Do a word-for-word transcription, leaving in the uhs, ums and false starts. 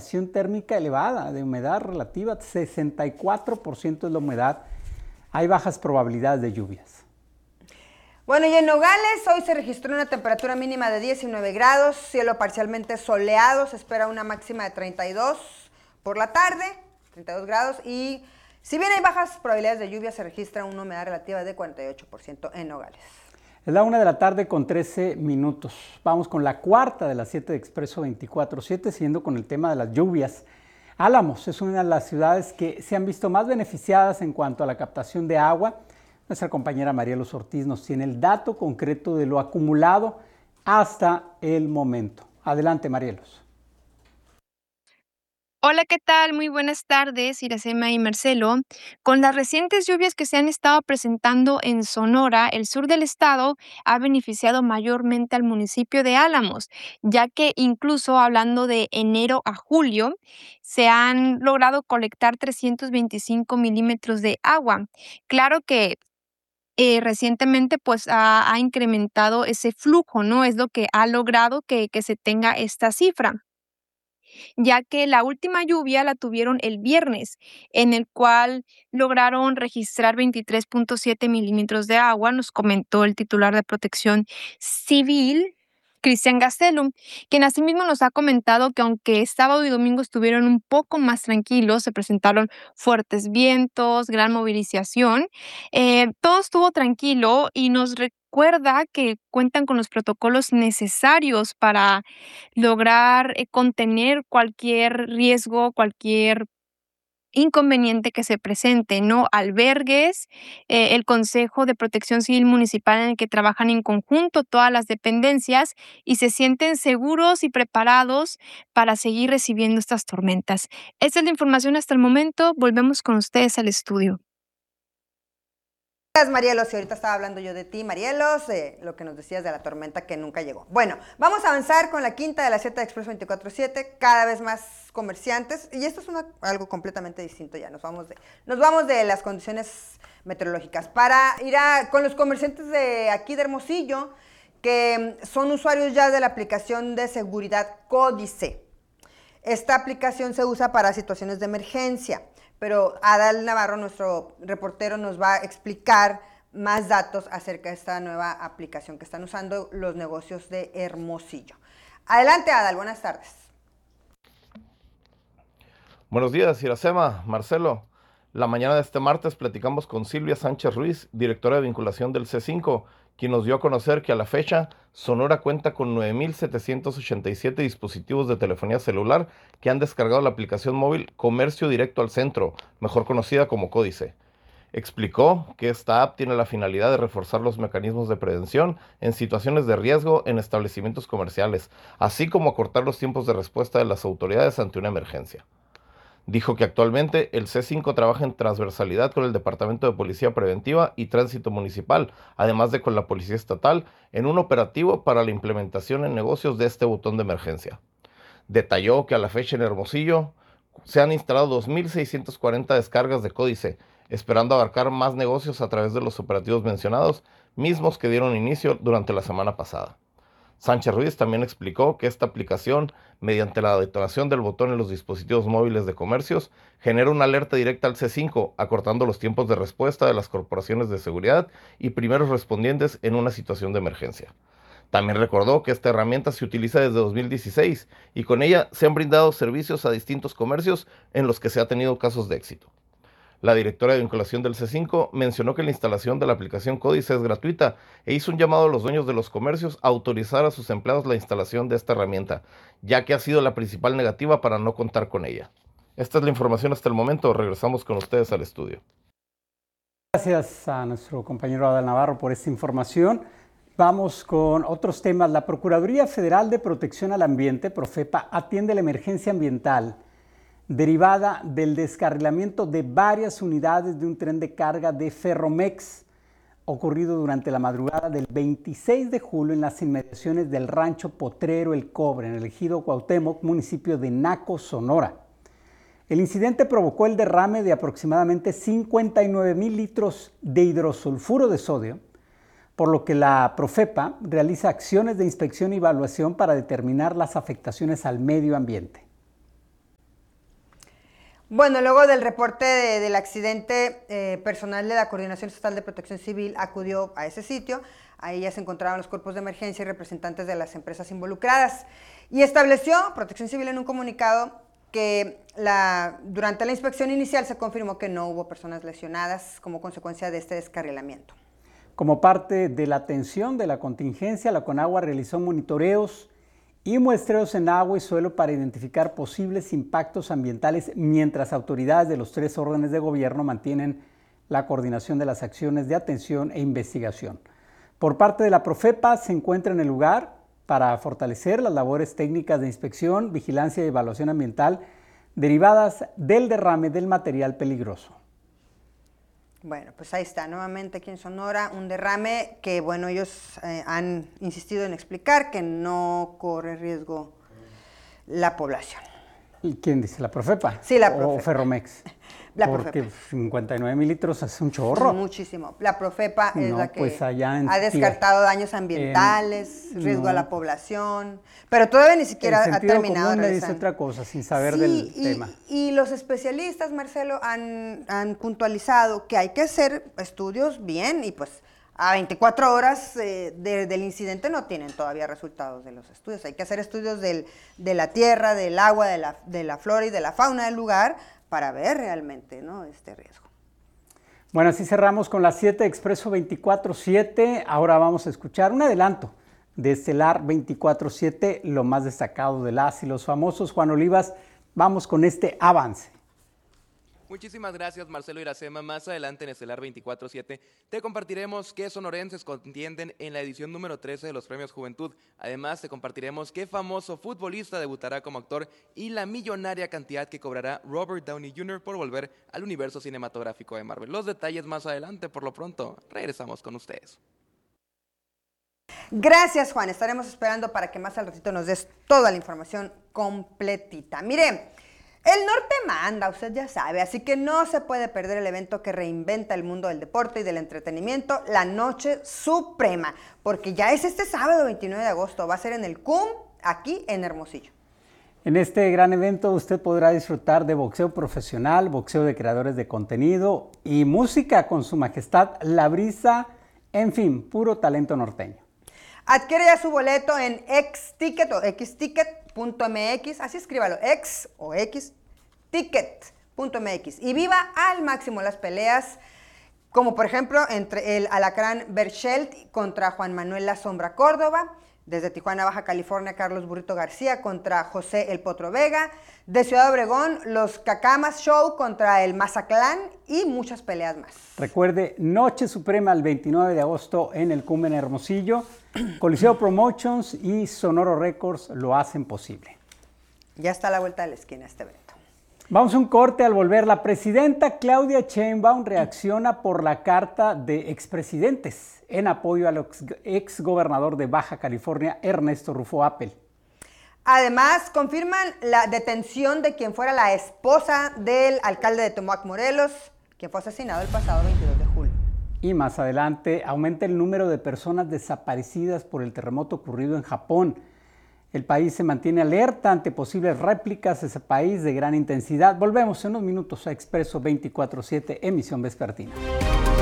sensación térmica elevada, de humedad relativa, sesenta y cuatro por ciento es la humedad. Hay bajas probabilidades de lluvias. Bueno, y en Nogales hoy se registró una temperatura mínima de diecinueve grados, cielo parcialmente soleado, se espera una máxima de treinta y dos por la tarde, treinta y dos grados, y si bien hay bajas probabilidades de lluvia, se registra una humedad relativa de cuarenta y ocho por ciento en Nogales. Es la una de la tarde con trece minutos. Vamos con la cuarta de las siete de Expreso veinticuatro siete, siguiendo con el tema de las lluvias. Álamos es una de las ciudades que se han visto más beneficiadas en cuanto a la captación de agua. Nuestra compañera Marielos Ortiz nos tiene el dato concreto de lo acumulado hasta el momento. Adelante, Marielos. Hola, ¿qué tal? Muy buenas tardes, Iracema y Marcelo. Con las recientes lluvias que se han estado presentando en Sonora, el sur del estado ha beneficiado mayormente al municipio de Álamos, ya que incluso hablando de enero a julio, se han logrado colectar trescientos veinticinco milímetros de agua. Claro que eh, recientemente pues ha, ha incrementado ese flujo, ¿no? Es lo que ha logrado que, que se tenga esta cifra, ya que la última lluvia la tuvieron el viernes, en el cual lograron registrar veintitrés punto siete milímetros de agua, nos comentó el titular de Protección Civil, Cristian Gastelum, quien asimismo nos ha comentado que aunque sábado y domingo estuvieron un poco más tranquilos, se presentaron fuertes vientos, gran movilización, eh, todo estuvo tranquilo y nos recuerda que cuentan con los protocolos necesarios para lograr eh, contener cualquier riesgo, cualquier inconveniente que se presente, ¿no? Albergues, eh, el Consejo de Protección Civil Municipal en el que trabajan en conjunto todas las dependencias y se sienten seguros y preparados para seguir recibiendo estas tormentas. Esta es la información hasta el momento. Volvemos con ustedes al estudio. Gracias, Marielos, y ahorita estaba hablando yo de ti, Marielos, eh, lo que nos decías de la tormenta que nunca llegó. Bueno, vamos a avanzar con la quinta de la siete de Expreso veinticuatro siete, cada vez más comerciantes, y esto es una, algo completamente distinto ya, nos vamos, de, nos vamos de las condiciones meteorológicas para ir a, con los comerciantes de aquí de Hermosillo, que son usuarios ya de la aplicación de seguridad Códice. Esta aplicación se usa para situaciones de emergencia, pero Adal Navarro, nuestro reportero, nos va a explicar más datos acerca de esta nueva aplicación que están usando los negocios de Hermosillo. Adelante, Adal, buenas tardes. Buenos días, Iracema, Marcelo. La mañana de este martes platicamos con Silvia Sánchez Ruiz, directora de vinculación del C cinco, quien nos dio a conocer que a la fecha Sonora cuenta con nueve mil setecientos ochenta y siete dispositivos de telefonía celular que han descargado la aplicación móvil Comercio Directo al Centro, mejor conocida como Códice. Explicó que esta app tiene la finalidad de reforzar los mecanismos de prevención en situaciones de riesgo en establecimientos comerciales, así como acortar los tiempos de respuesta de las autoridades ante una emergencia. Dijo que actualmente el C cinco trabaja en transversalidad con el Departamento de Policía Preventiva y Tránsito Municipal, además de con la Policía Estatal, en un operativo para la implementación en negocios de este botón de emergencia. Detalló que a la fecha en Hermosillo se han instalado dos mil seiscientas cuarenta descargas de Códice, esperando abarcar más negocios a través de los operativos mencionados, mismos que dieron inicio durante la semana pasada. Sánchez Ruiz también explicó que esta aplicación, mediante la detonación del botón en los dispositivos móviles de comercios, genera una alerta directa al C cinco, acortando los tiempos de respuesta de las corporaciones de seguridad y primeros respondientes en una situación de emergencia. También recordó que esta herramienta se utiliza desde dos mil dieciséis y con ella se han brindado servicios a distintos comercios en los que se ha tenido casos de éxito. La directora de vinculación del C cinco mencionó que la instalación de la aplicación Códice es gratuita e hizo un llamado a los dueños de los comercios a autorizar a sus empleados la instalación de esta herramienta, ya que ha sido la principal negativa para no contar con ella. Esta es la información hasta el momento. Regresamos con ustedes al estudio. Gracias a nuestro compañero Adal Navarro por esta información. Vamos con otros temas. La Procuraduría Federal de Protección al Ambiente, Profepa, atiende la emergencia ambiental derivada del descarrilamiento de varias unidades de un tren de carga de Ferromex, ocurrido durante la madrugada del veintiséis de julio en las inmediaciones del rancho Potrero El Cobre, en el ejido Cuauhtémoc, municipio de Naco, Sonora. El incidente provocó el derrame de aproximadamente cincuenta y nueve mil litros de hidrosulfuro de sodio, por lo que la Profepa realiza acciones de inspección y evaluación para determinar las afectaciones al medio ambiente. Bueno, luego del reporte de, del accidente, eh, personal de la Coordinación Estatal de Protección Civil acudió a ese sitio. Ahí ya se encontraban los cuerpos de emergencia y representantes de las empresas involucradas. Y estableció Protección Civil en un comunicado que la, durante la inspección inicial se confirmó que no hubo personas lesionadas como consecuencia de este descarrilamiento. Como parte de la atención de la contingencia, la Conagua realizó monitoreos y muestreos en agua y suelo para identificar posibles impactos ambientales, mientras autoridades de los tres órdenes de gobierno mantienen la coordinación de las acciones de atención e investigación. Por parte de la Profepa se encuentra en el lugar para fortalecer las labores técnicas de inspección, vigilancia y evaluación ambiental derivadas del derrame del material peligroso. Bueno, pues ahí está, nuevamente aquí en Sonora, un derrame que, bueno, ellos eh, han insistido en explicar que no corre riesgo la población. ¿Y quién dice? ¿La Profepa? Sí, la Profepa. ¿O Ferromex? La Porque Profepa. cincuenta y nueve mil litros es un chorro. Muchísimo. La Profepa es No, la que pues allá en- ha descartado daños ambientales, en- riesgo no. a la población, pero todavía ni siquiera El ha sentido terminado común de me dice revisar. otra cosa, sin saber Sí, del y, tema. y los especialistas, Marcelo, han, han puntualizado que hay que hacer estudios bien y pues a veinticuatro horas eh, de- del incidente no tienen todavía resultados de los estudios. Hay que hacer estudios del, de la tierra, del agua, de la, de la flora y de la fauna del lugar para ver realmente, ¿no?, este riesgo. Bueno, así cerramos con las siete Expreso veinticuatro siete. Ahora vamos a escuchar un adelanto de Estelar veinticuatro siete, lo más destacado de las y los famosos. Juan Olivas, vamos con este avance. Muchísimas gracias, Marcelo Iracema. Más adelante en Estelar veinticuatro siete te compartiremos qué sonorenses contienden en la edición número trece de los Premios Juventud. Además, te compartiremos qué famoso futbolista debutará como actor y la millonaria cantidad que cobrará Robert Downey junior por volver al universo cinematográfico de Marvel. Los detalles más adelante. Por lo pronto, regresamos con ustedes. Gracias, Juan. Estaremos esperando para que más al ratito nos des toda la información completita. Mire, el norte manda, usted ya sabe, así que no se puede perder el evento que reinventa el mundo del deporte y del entretenimiento, la Noche Suprema, porque ya es este sábado veintinueve de agosto, va a ser en el C U M, aquí en Hermosillo. En este gran evento usted podrá disfrutar de boxeo profesional, boxeo de creadores de contenido y música con su majestad La Brisa, en fin, puro talento norteño. Adquiere ya su boleto en xticket o xticket punto m x, así escríbalo, x o x, ticket punto m x, y viva al máximo las peleas, como por ejemplo entre el Alacrán Berchelt contra Juan Manuel La Sombra Córdoba, desde Tijuana, Baja California, Carlos Burrito García contra José El Potro Vega, de Ciudad Obregón, los Cacamas Show contra el Mazatlán y muchas peleas más. Recuerde, Noche Suprema el veintinueve de agosto en el C U M en Hermosillo. Coliseo Promotions y Sonoro Records lo hacen posible. Ya está a la vuelta de la esquina este evento. Vamos a un corte. Al volver, la presidenta Claudia Sheinbaum reacciona por la carta de expresidentes en apoyo al exgobernador de Baja California, Ernesto Rufo Appel. Además, confirman la detención de quien fuera la esposa del alcalde de Temoac, Morelos, quien fue asesinado el pasado veintidós de julio. Y más adelante, aumenta el número de personas desaparecidas por el terremoto ocurrido en Japón. El país se mantiene alerta ante posibles réplicas de ese país de gran intensidad. Volvemos en unos minutos a Expreso veinticuatro siete, emisión vespertina.